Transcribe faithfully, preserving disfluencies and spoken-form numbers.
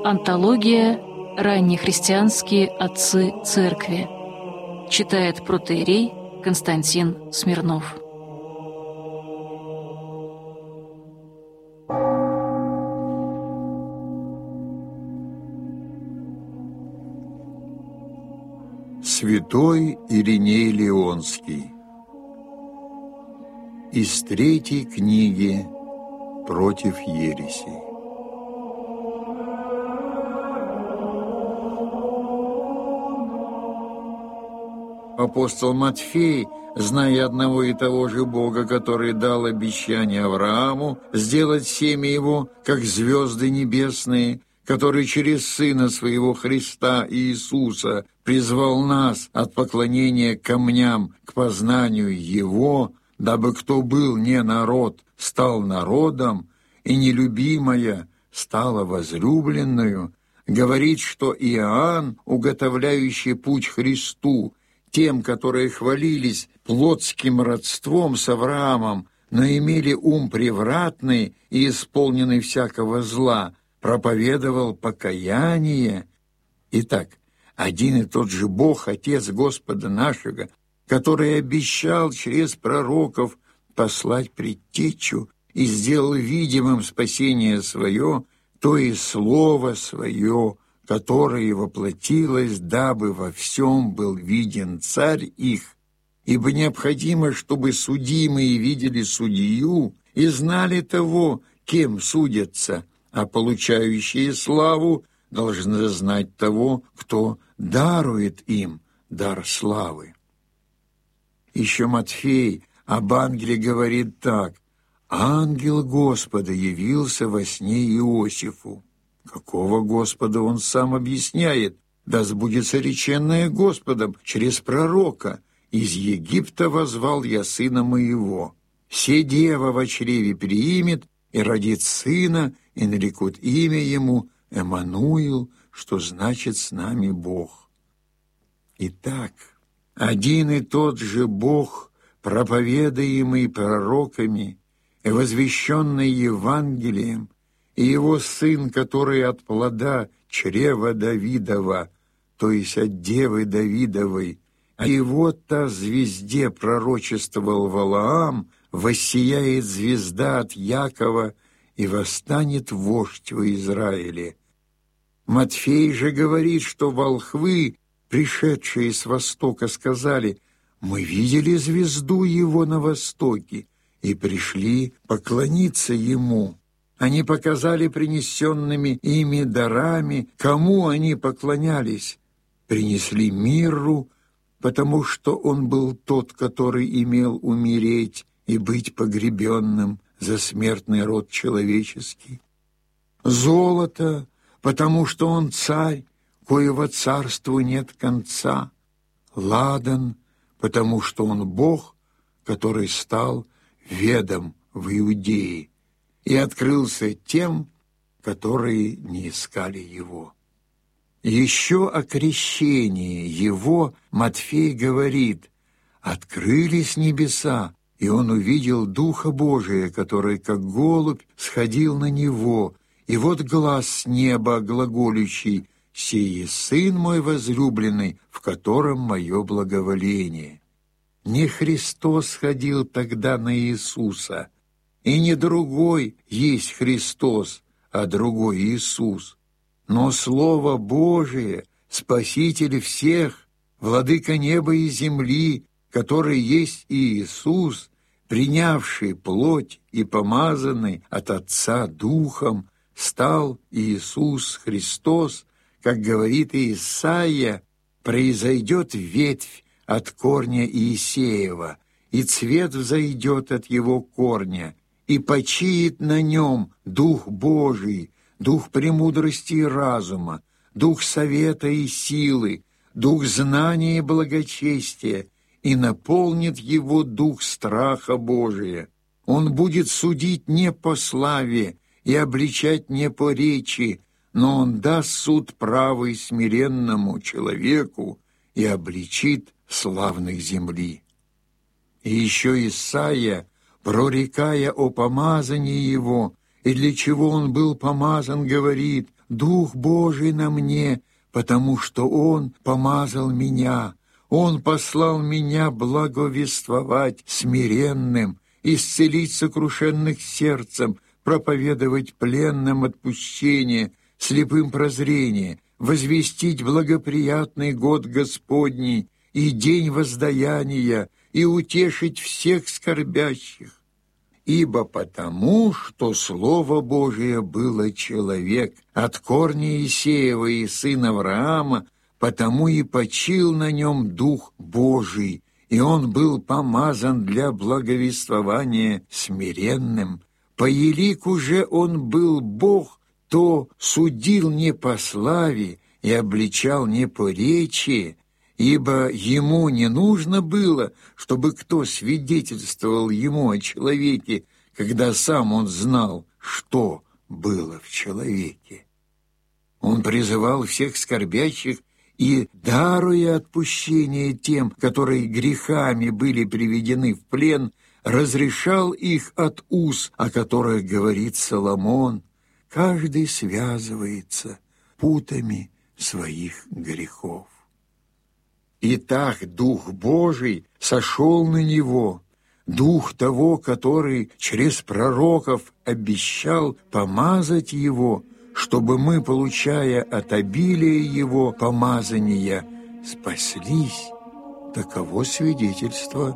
Антология «Раннехристианские отцы церкви». Читает протоиерей Константин Смирнов. Святой Ириней Леонский. Из третьей книги «Против ереси». Апостол Матфей, зная одного и того же Бога, который дал обещание Аврааму сделать семя его, как звезды небесные, который через Сына Своего Христа Иисуса призвал нас от поклонения камням к познанию Его, дабы кто был не народ, стал народом, и нелюбимая стала возлюбленную, говорит, что Иоанн, уготовляющий путь Христу, тем, которые хвалились плотским родством с Авраамом, но имели ум превратный и исполненный всякого зла, проповедовал покаяние. Итак, один и тот же Бог, Отец Господа нашего, который обещал через пророков послать предтечу и сделал видимым спасение свое, то и Слово Свое, которое воплотилось, дабы во всем был виден Царь их, ибо необходимо, чтобы судимые видели судью и знали того, кем судятся, а получающие славу должны знать того, кто дарует им дар славы. Еще Матфей об ангеле говорит так: «Ангел Господа явился во сне Иосифу». Какого Господа он сам объясняет? Да сбудется реченное Господом через пророка: «Из Египта возвал я сына моего. Се дева во чреве приимет и родит сына, и нарекут имя ему Эммануил, что значит «с нами Бог». Итак, один и тот же Бог, проповедаемый пророками и возвещенный Евангелием, и его сын, который от плода чрева Давидова, то есть от девы Давидовой, а его та звезде пророчествовал Валаам, воссияет звезда от Якова, и восстанет вождь во Израиле. Матфей же говорит, что волхвы, пришедшие с востока, сказали: «Мы видели звезду его на востоке и пришли поклониться ему». Они показали принесенными ими дарами, кому они поклонялись. Принесли мирру, потому что он был тот, который имел умереть и быть погребенным за смертный род человеческий. Золото, потому что он царь, коего царству нет конца. Ладан, потому что он Бог, который стал ведом в Иудее и открылся тем, которые не искали его. Еще о крещении его Матфей говорит: «Открылись небеса, и он увидел Духа Божия, который, как голубь, сходил на него, и вот глас с неба глаголющий: «Сей Сын мой возлюбленный, в котором мое благоволение». Не Христос сходил тогда на Иисуса, и не другой есть Христос, а другой Иисус. Но Слово Божие, Спаситель всех, Владыка неба и земли, который есть Иисус, принявший плоть и помазанный от Отца Духом, стал Иисус Христос, как говорит Исаия: «Произойдет ветвь от корня Иисеева, и цвет взойдет от его корня, и почиет на нем Дух Божий, Дух премудрости и разума, Дух совета и силы, Дух знания и благочестия, и наполнит его Дух страха Божия. Он будет судить не по славе и обличать не по речи, но он даст суд правый смиренному человеку и обличит славных земли». И еще Исаия, прорекая о помазании его, и для чего он был помазан, говорит: Дух Божий на мне, потому что Он помазал меня. Он послал меня благовествовать смиренным, исцелить сокрушенных сердцем, проповедовать пленным отпущение, слепым прозрение, возвестить благоприятный год Господний и день воздаяния, и утешить всех скорбящих. Ибо потому, что Слово Божие было человек, от корня Иисеева и сына Авраама, потому и почил на нем Дух Божий, и он был помазан для благовествования смиренным. По елику же он был Бог, то судил не по славе и обличал не по речи, ибо ему не нужно было, чтобы кто свидетельствовал ему о человеке, когда сам он знал, что было в человеке. Он призывал всех скорбящих и, даруя отпущение тем, которые грехами были приведены в плен, разрешал их от уз, о которых говорит Соломон. Каждый связывается путами своих грехов. Итак, Дух Божий сошел на него, Дух того, который через пророков обещал помазать его, чтобы мы, получая от обилия его помазания, спаслись. Таково свидетельство